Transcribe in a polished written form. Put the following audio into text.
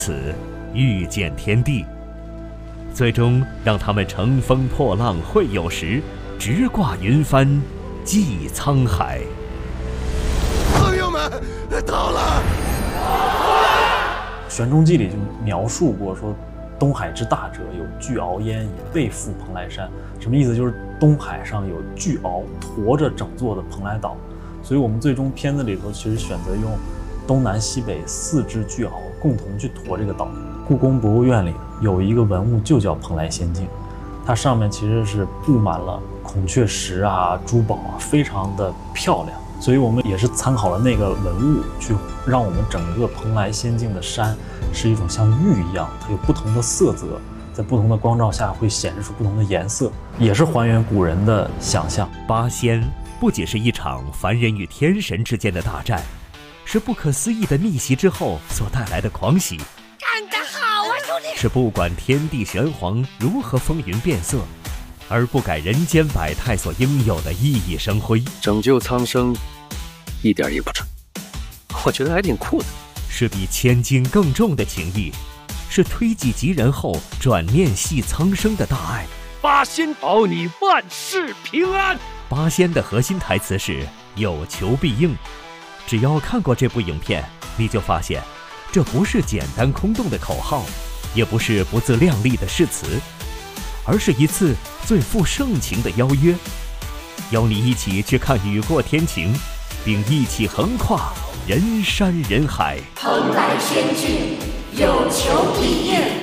此遇见天地，最终让他们乘风破浪会有时，直挂云帆济沧海。 朋友们，到了！ 《玄中记》里就描述过说，东海之大者，有巨鳌焉，以背负蓬莱山。什么意思？就是东海上有巨鳌驮着整座的蓬莱岛。所以我们最终片子里头其实选择用东南西北4只巨鳌共同去驮这个岛。故宫博物院里有一个文物就叫蓬莱仙境，它上面其实是布满了孔雀石啊、珠宝啊，非常的漂亮。所以我们也是参考了那个文物，去让我们整个蓬莱仙境的山是一种像玉一样，它有不同的色泽，在不同的光照下会显示出不同的颜色，也是还原古人的想象。 八仙不仅是一场凡人与天神之间的大战，是不可思议的逆袭之后所带来的狂喜。 干得好啊，兄弟！ 是不管天地玄黄如何风云变色，而不改人间百态所应有的熠熠生辉。 拯救苍生，一点也不蠢，我觉得还挺酷的。 是比千金更重的情谊，是推己及人后转念系苍生的大爱。 八仙保你万事平安。 八仙的核心台词是有求必应。只要看过这部影片，你就发现这不是简单空洞的口号，也不是不自量力的誓词，而是一次最富盛情的邀约，邀你一起去看雨过天晴，并一起横跨人山人海。 蓬莱仙境有求必应。